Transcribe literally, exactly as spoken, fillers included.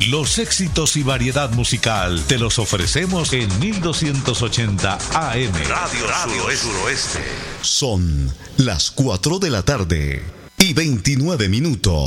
Los éxitos y variedad musical te los ofrecemos en mil doscientos ochenta A M. Radio, Radio Suroeste. Son las cuatro de la tarde y veintinueve minutos.